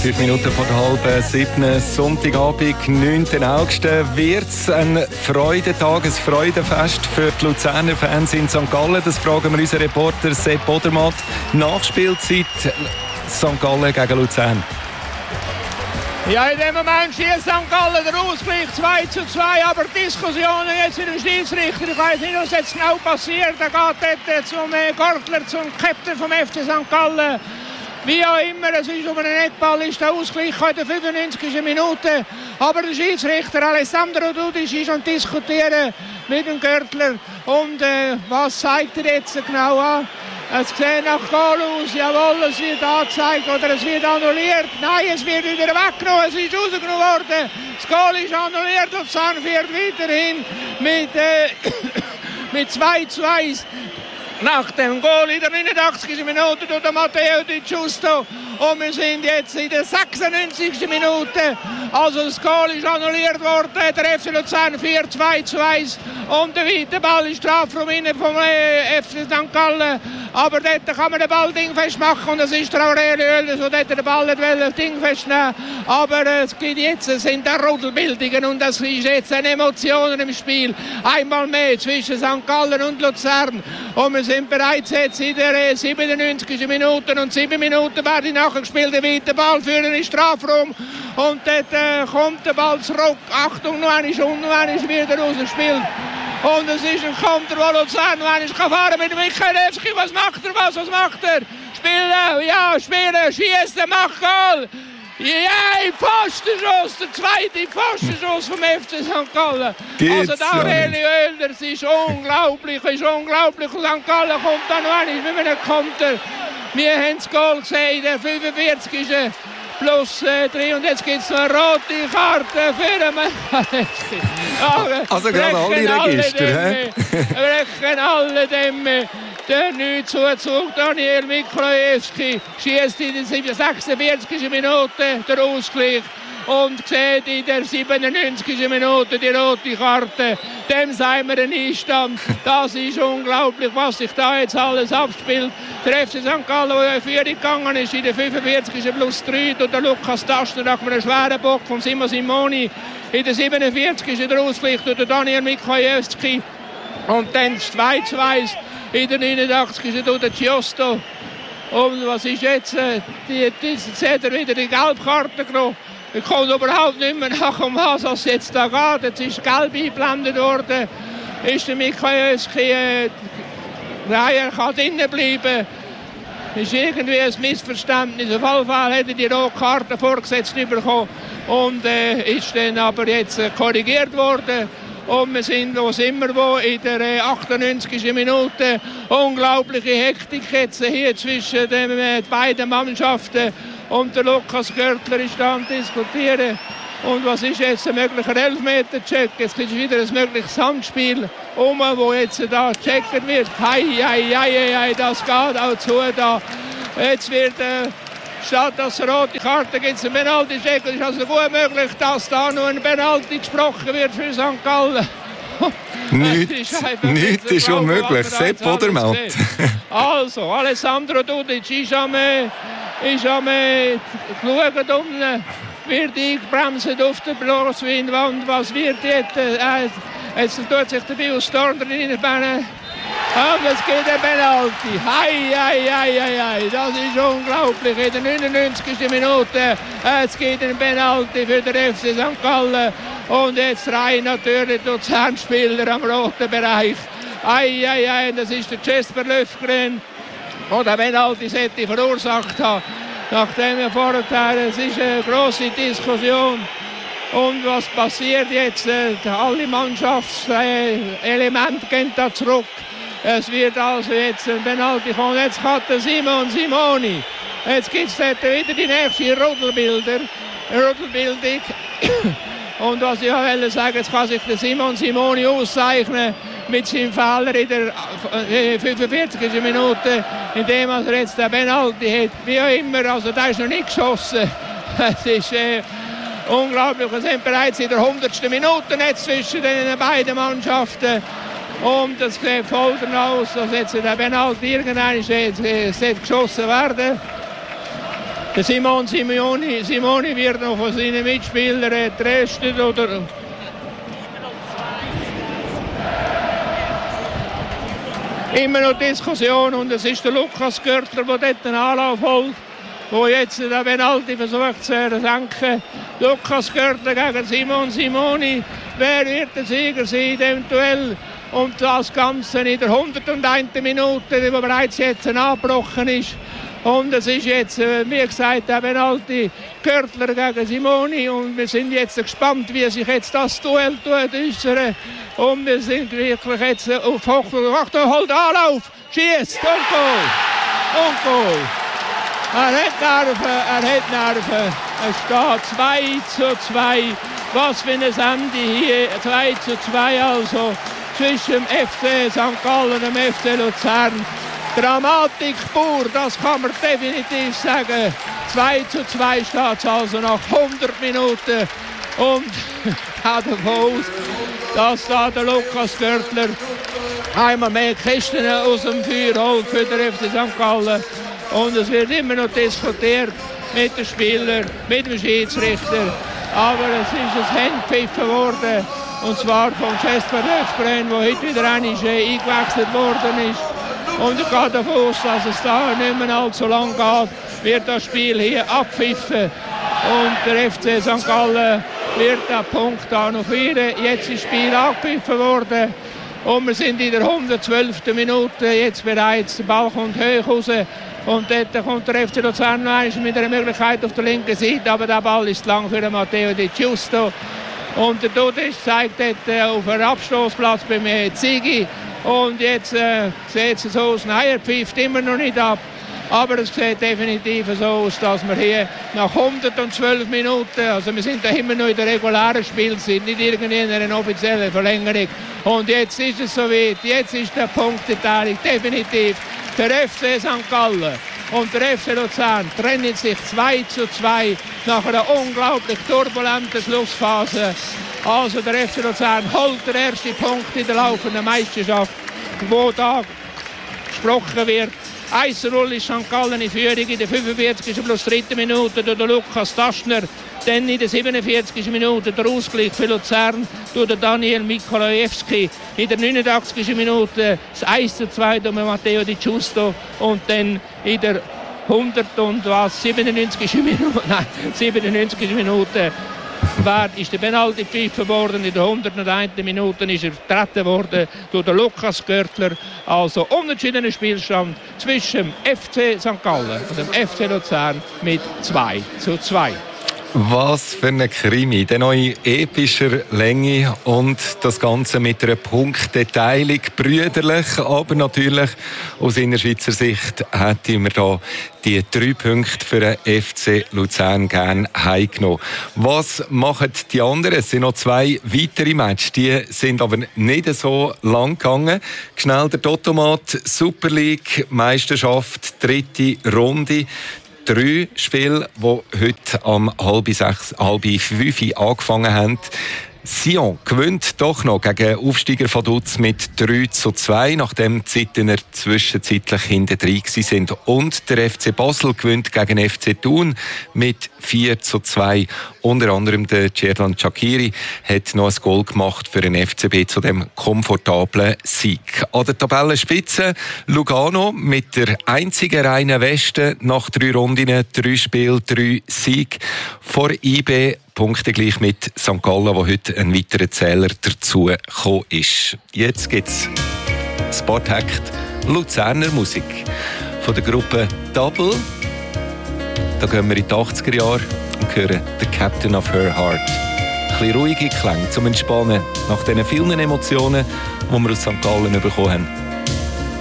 5 Minuten vor der 6:30, Sonntagabend, 9. August, wird es ein Freudentag, ein Freudenfest für die Luzerner Fans in St. Gallen. Das fragen wir unseren Reporter Sepp Odermatt. Nachspielzeit St. Gallen gegen Luzern. Ja, in dem Moment schießt St. Gallen der Ausgleich 2:2, aber Diskussionen jetzt in dem Schiedsrichter. Ich weiß nicht, was jetzt genau passiert. Er geht dort zum Gortler, zum Captain vom FC St. Gallen. Wie auch immer, es ist um einen Eckball, ist der Ausgleich in der 95. Minute. Aber der Schiedsrichter Alessandro Dudic ist am Diskutieren mit dem Görtler. Und was zeigt er jetzt genau an? Es sieht nach Goal aus, jawohl, es wird angezeigt oder es wird annulliert. Nein, es wird wieder weggenommen, es ist rausgenommen worden. Das Goal ist annulliert und Luzern fährt weiterhin mit 2:1. Nach dem Goal in der 89. Minute durch Matteo Di Giusto. Und wir sind jetzt in der 96. Minute. Also das Goal ist annulliert worden. Der FC Luzern 4:2:1. Und der weite Ball ist Strafraum innen vom FC St. Gallen. Aber dort kann man den Ball dingfest machen. Und es ist der Aurelio Oelders, der dort den Ball nicht dingfest nehmen. Aber es gibt jetzt, es sind da Rudelbildungen. Und es ist jetzt eine Emotion im Spiel. Einmal mehr zwischen St. Gallen und Luzern. Und wir sind bereits jetzt in der 97. Minute. Und 7 Minuten werden nachher gespielt. Der weite Ball für den Strafraum. Und dort kommt der Ball zurück. Achtung, noch einmal wieder rausgespielt. Und es ist ein Konter, wo Luzern noch einmal fahren mit Michalewski. Was macht er? Spielen, schießen, macht Goal. Ja, Pfostenschuss, der zweite Pfostenschuss vom FC St. Gallen. Also der Aurelio Oelders ist unglaublich. St. Gallen kommt da noch einmal mit einem Konter. Wir haben das Goal gesehen, der 45. Plus 3 und jetzt gibt es noch eine rote Karte für den Also gerade alle Register, hä? Brechen alle dem der 9:2 Daniel Mikolajewski schießt in der 46. Minute der Ausgleich und sieht in der 97. Minute die rote Karte. Dem sagen wir einen Einstand. Das ist unglaublich, was sich da jetzt alles abspielt. Der FC St. Gallen, der in Führung gegangen ist, in der 45. plus 3 und der Lukas Tastner nach einem schweren Bock von Simo Simoni. In der 47. der Ausgleich durch Daniel Mikolajewski. Und dann 2:2 in der 89. durch den Giusto. Und was ist jetzt? Jetzt hat er wieder die Gelbkarte genommen. Ich komme überhaupt nicht mehr nach, um was es jetzt da geht. Jetzt ist gelb eingeblendet worden. Ist der Mikolajewski, er kann drinnen bleiben. Ist irgendwie ein Missverständnis. Auf jeden Fall hat er die rote Karte vorgesetzt bekommen. Und ist dann aber jetzt korrigiert worden. Und wir sind, in der 98. Minute. Unglaubliche Hektik jetzt hier zwischen den beiden Mannschaften. Und der Lukas Görtler ist da am Diskutieren. Und was ist jetzt ein möglicher Elfmeter-Check? Jetzt ist wieder ein mögliches Handspiel, wo jetzt da gecheckt wird. Hei, das geht auch zu da. Jetzt wird, statt dass es rote Karte gibt, es ein Penalty-Check. Es ist also gut möglich, dass da noch ein Penalty gesprochen wird für St. Gallen. Nichts ist unmöglich. Sepp Odermatt. Also, Alessandro Dudic ist am schauen, wird eingebremst auf der Bloßwindwand. Was wird jetzt? Jetzt tut sich der Bill Storner in den Beinen. Und es gibt ein Penalty. Hei. Das ist unglaublich. In der 99. Minute. Es gibt ein Penalty für den FC St. Gallen. Und jetzt rein natürlich die Luzern-Spieler am roten Bereich. Das ist der Jesper Löfgren. Und der Penalty sollte verursacht haben. Nachdem er vorher, es ist eine grosse Diskussion. Und was passiert jetzt? Alle Mannschaftselemente gehen da zurück. Es wird also jetzt ein Penalty kommen. Jetzt hat der Simon Simoni. Jetzt gibt es wieder die nächste Rudelbildung. Und was ich will sagen, jetzt kann sich der Simon Simoni auszeichnen mit seinem Fehler in der 45. Minute, indem er jetzt den Penalty hat. Wie auch immer, also der ist noch nicht geschossen. Es ist unglaublich. Wir sind bereits in der 100. Minute jetzt zwischen den beiden Mannschaften. Und es sieht voll aus, dass jetzt der Penalty irgendwann geschossen werden. Der Simoni wird noch von seinen Mitspielern entrüstet oder immer noch Diskussion, und es ist der Lukas Görtler, der dort einen Anlauf holt, der jetzt den Penalty versucht zu senken. Lukas Görtler gegen Simon Simoni. Wer wird der Sieger sein in diesem Duell? Und das Ganze in der 101. Minute, die bereits jetzt abgebrochen ist. Und es ist jetzt, wie gesagt, der Penalty Görtler gegen Simoni. Und wir sind jetzt gespannt, wie sich jetzt das Duell äußert. Und wir sind wirklich jetzt auf Hochflug. Achtung, holt Anlauf, schießt und Goal. Und Goal. Er hat Nerven. Es steht 2:2. Was für eine Sende hier. 2:2 also zwischen dem FC St. Gallen und dem FC Luzern. Dramatik pur, das kann man definitiv sagen. 2:2 steht es also nach 100 Minuten. Und davon aus, dass da der Lukas Görtler einmal mehr Kisten aus dem Feuer holt für den FC St. Gallen. Und es wird immer noch diskutiert mit den Spielern, mit dem Schiedsrichter. Aber es ist ein Handpfiffen worden. Und zwar von Jesper Löfgren, der heute wieder einmal eingewechselt worden ist. Und ich gehe davon aus, dass es da nicht mehr allzu lang geht, wird das Spiel hier abpfiffen. Und der FC St. Gallen wird den Punkt da noch feiern. Jetzt ist das Spiel abgepfiffen worden. Und wir sind in der 112. Minute jetzt bereits. Der Ball kommt hoch raus. Und dort kommt der FC Luzern mit einer Möglichkeit auf der linken Seite. Aber der Ball ist lang für Matteo Di Giusto. Und der Dudic zeigt dort auf einen Abstoßplatz beim Ziggy. Und jetzt sieht es so aus, nein, er pfeift immer noch nicht ab. Aber es sieht definitiv so aus, dass wir hier nach 112 Minuten, also wir sind da immer noch in der regulären Spielzeit, nicht irgendwie in einer offiziellen Verlängerung. Und jetzt ist es soweit, jetzt ist der Punkteteilung definitiv. Der FC St. Gallen und der FC Luzern trennen sich 2:2 nach einer unglaublich turbulenten Schlussphase. Also der FC Luzern holt den ersten Punkt in der laufenden Meisterschaft, wo da gesprochen wird. 1:0 ist St. Gallen in Führung in der 45. plus 3. Minute durch den Lukas Taschner. Dann in der 47. Minute der Ausgleich für Luzern durch den Daniel Mikolajewski. In der 89. Minute das 1:2 durch Matteo Di Giusto. Und dann in der 97. Minute ist der Penalty gepfiffen worden. In der 101. Minute ist er getreten worden durch den Lukas Görtler. Also unentschiedener Spielstand zwischen dem FC St. Gallen und dem FC Luzern mit 2:2. Was für ein Krimi, der neue epischer Länge und das Ganze mit einer Punkteteilung, brüderlich, aber natürlich aus Innerschweizer Sicht hätten wir da die 3 Punkte für den FC Luzern gerne heimgenommen. Was machen die anderen? Es sind noch 2 weitere Matches, die sind aber nicht so lang gegangen. Schnell der Totomat, Super League, Meisterschaft, 3. Runde. 3 Spiele, die heute um 4:30 angefangen haben. Sion gewinnt doch noch gegen Aufsteiger von Dutz mit 3:2, nachdem die Zeitner zwischenzeitlich hinten drin waren. Und der FC Basel gewinnt gegen FC Thun mit 4:2. Unter anderem der Cerdan Chakiri hat noch ein Goal gemacht für den FCB zu dem komfortablen Sieg. An der Tabellenspitze Lugano mit der einzigen reinen Weste nach 3 Runden, 3 Spiele, 3 Siege. Vor IB Punkte gleich mit St. Gallen, wo heute ein weiterer Zähler dazu gekommen ist. Jetzt gibt es Sportact Luzerner Musik von der Gruppe Double. Da gehen wir in die 80er Jahre und hören «The Captain of Her Heart». Ein bisschen ruhige Klänge zum Entspannen nach diesen vielen Emotionen, die wir aus St. Gallen bekommen haben.